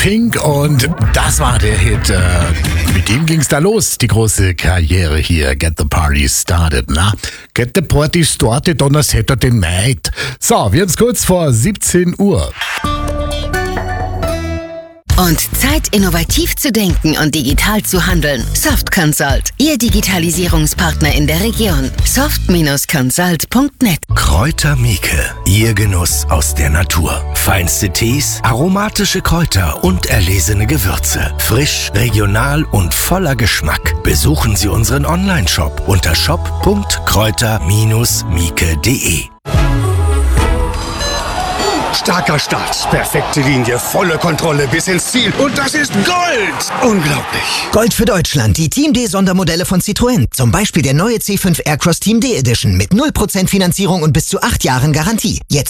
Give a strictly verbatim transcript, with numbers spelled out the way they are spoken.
Pink und das war der Hit. Äh, mit dem ging's da los, die große Karriere hier. Get the Party Started, na? Get the Party Started on a Saturday night. So, wir haben's kurz vor siebzehn Uhr. Und Zeit, innovativ zu denken und digital zu handeln. Soft Consult, Ihr Digitalisierungspartner in der Region. soft Consult punkt net. Kräuter Mieke, Ihr Genuss aus der Natur. Feinste Tees, aromatische Kräuter und erlesene Gewürze. Frisch, regional und voller Geschmack. Besuchen Sie unseren Online-Shop unter shop punkt kräuter mieke punkt de. Starker Start, perfekte Linie, volle Kontrolle bis ins Ziel. Und das ist Gold! Unglaublich. Gold für Deutschland, die Team D Sondermodelle von Citroën. Zum Beispiel der neue C fünf Aircross Team D Edition mit null Prozent Finanzierung und bis zu acht Jahren Garantie. Jetzt